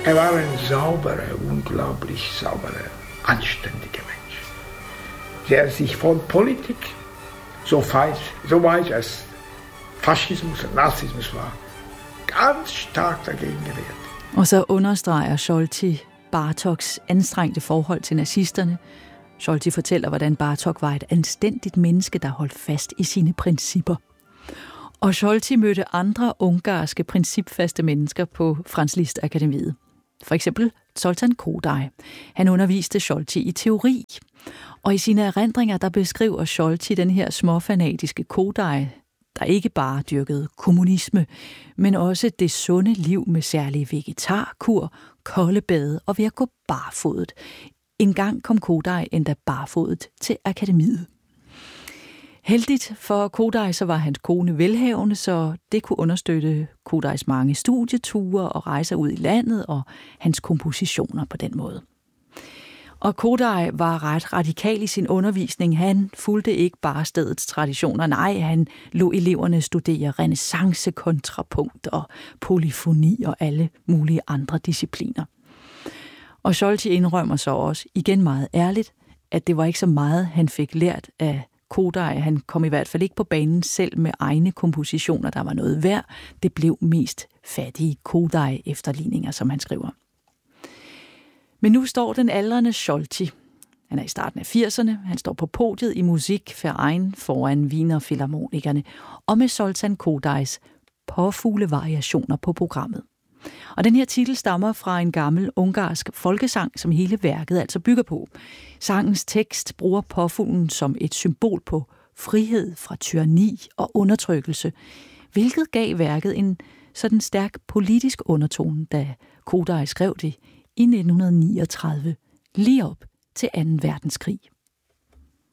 war ein sauberer, unglaublich sauberer, anständiger Mensch, der sich von Politik, so weit als Faschismus og Nazismus var, ganz stark dagegen gewehrt. Og så understreger Scholti Bartoks anstrengte forhold til nazisterne. Scholti fortæller, hvordan Bartok var et anstændigt menneske, der holdt fast i sine principper. Og Scholti mødte andre ungarske principfaste mennesker på Franz Liszt Akademiet. For eksempel Zoltán Kodály. Han underviste Scholti i teori. Og i sine erindringer, der beskriver Scholti den her småfanatiske Kodály, der ikke bare dyrkede kommunisme, men også det sunde liv med særlig vegetarkur, kolde bade og ved at gå barfodet. En gang kom Kodály endda barfodet til akademiet. Heldigt for Kodály, så var hans kone velhavende, så det kunne understøtte Kodajs mange studieture og rejser ud i landet og hans kompositioner på den måde. Og Kodály var ret radikal i sin undervisning. Han fulgte ikke bare stedets traditioner. Nej, han lod eleverne studere renæssance, kontrapunkt og polyfoni og alle mulige andre discipliner. Og Scholti indrømmer så også, igen meget ærligt, at det var ikke så meget, han fik lært af Kodály. Han kom i hvert fald ikke på banen selv med egne kompositioner, der var noget værd. Det blev mest fattige Kodály-efterligninger, som han skriver. Men nu står den aldrende Scholti. Han er i starten af 80'erne. Han står på podiet i Musikverein foran Wiener Philharmonikerne og med Zoltán Kodajs påfugle variationer på programmet. Og den her titel stammer fra en gammel ungarsk folkesang, som hele værket altså bygger på. Sangens tekst bruger påfuglen som et symbol på frihed fra tyranni og undertrykkelse, hvilket gav værket en sådan stærk politisk undertone, da Kodály skrev det i 1939, lige op til 2. verdenskrig.